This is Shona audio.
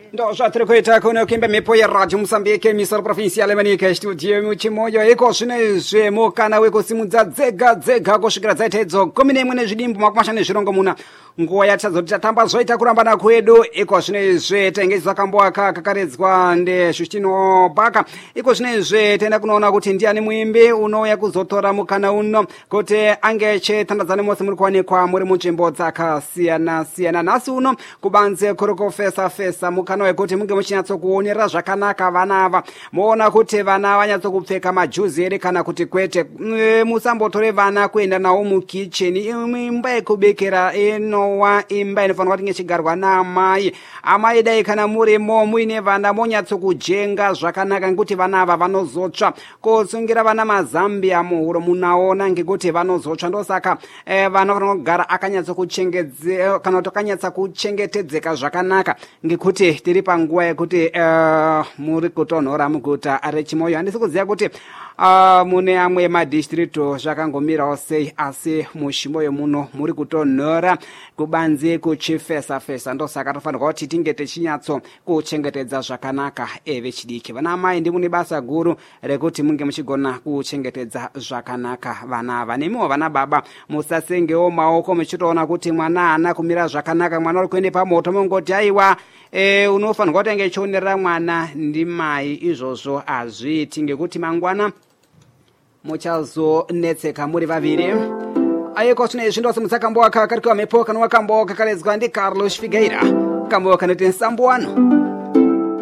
Ndo zvatiri kuita kuno kuimba mhepo yeradio Mozambique misoro provincial manika studio muchimoyo iko zvinezve mukana wekusimudza dzega kusvikira dzaita idzo 11 nezvidimbu makumashanu nezvirongo muna nguva yatadzoti tatamba zvoita kurambana kwedu iko zvinezve tenge zvakamboaka kakaredzwa ndezvistino bhaka iko zvinezve tenda kunoona kuti ndiani muimbi unouya kuzotora mukana uno kuti ange chetandadzane mose muri kuwanikwa muri munzvimbo dzakasiyana siyana. Nhasi uno kubanze kuri kufesa mukana wekuti munge muchinyatsokuonerera zvakanaka vana ava moona kuti vana vanyatsokupfeka majuzi here kana kuti kwete. Musambotore vana kuenda navo mukicheni. Imba yekubekera inowa imba inofanirwa kuti ichigarwa naamai. Amai dai kana murimo muine vana monyatsokujenga zvakanaka ngekuti vana ava vanozotsva. Kusungira vana mazambia muhuro munaona ngekuti vanozotsva. Ndosaka vana vanofanirwa kugara akanyatsokuchengetedzeka kana kuti akanyatsokuchengetedzeka zvakanaka ngekuti tiri panguva yekuti muri kutonhora muguta rechimoyo. Handisi kuziva kuti mune amwe madistrito zvakangomirawo sei, asi muchimoyo muno muri kutonhora kubanze kuchifesa. Ndosaka tofanirwa kuti tinge tichinyatso kuchengetedza zvakanaka vechidiki. Vana mai ndimune basa guru rekuti munge muchigona kuchengetedza zvakanaka vana ava. Nemiwo vana baba musasengewo maoko muchitoona kuti mwana haana kumira zvakanaka, mwana uri kuende pamoto mungoti aiwa unofanirwa kuti ange chionerera mwana ndimai. Izvozvo hazviiti ngekuti mangwana muchazonetseka muri vaviri. Aiko tune zvindo semusakamboaka karikiwa mhepo kana wakamboaka karedzwa ndi Carlos Figueira kamboaka noti nsambuwano.